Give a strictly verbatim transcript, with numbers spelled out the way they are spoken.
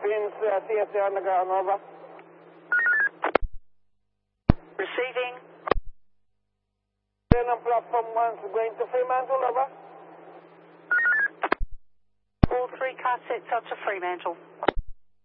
Philippines, uh, T S A, nag-ano ba? Receiving. Then ang platform one going to Fremantle, ba? All three car sets out to Fremantle.